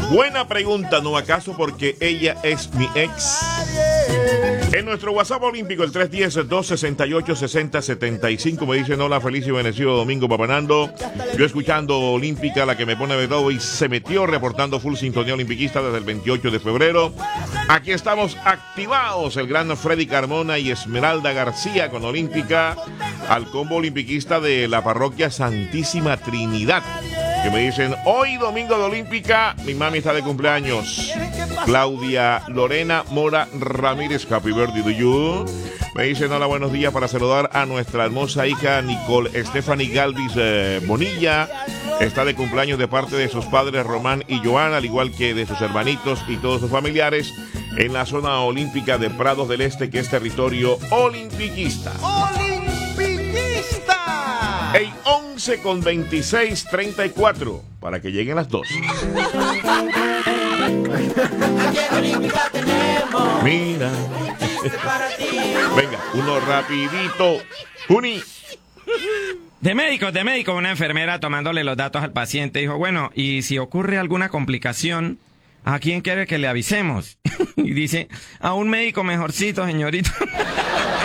Buena pregunta, ¿no acaso? Porque ella es mi ex. En nuestro WhatsApp olímpico, el 310-268-6075, me dicen: hola, feliz y bendecido domingo, papanando. Yo escuchando Olímpica, la que me pone de todo y se metió, reportando full sintonía olimpiquista desde el 28 de febrero. Aquí estamos activados, el gran Freddy Carmona y Esmeralda García con Olímpica, al combo olimpiquista de la parroquia Santísima Trinidad, que me dicen: hoy domingo de Olímpica, mi mami está de cumpleaños. Claudia Lorena Mora Ramírez, happy birthday to you. Me dicen: hola, buenos días, para saludar a nuestra hermosa hija Nicole Stephanie Galvis Bonilla. Está de cumpleaños de parte de sus padres Román y Joana, al igual que de sus hermanitos y todos sus familiares en la zona olímpica de Prados del Este, que es territorio olimpiquista. ¡Olimpicista! El 11 con 26:34, para que lleguen las 2. Aquí en Olímpica tenemos. Mira. Venga, uno rapidito. Juni. De médico, una enfermera tomándole los datos al paciente dijo: bueno, y si ocurre alguna complicación, ¿a quién quiere que le avisemos? Y dice: a un médico mejorcito, señorita.